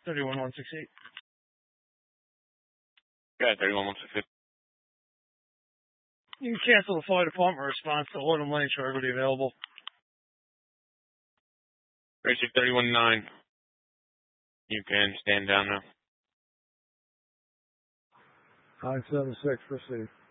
31168. Yeah, 31168. You can cancel the fire department response to Autumn Lane. Should everybody available? Basic 319. You can stand down now. 976, proceed.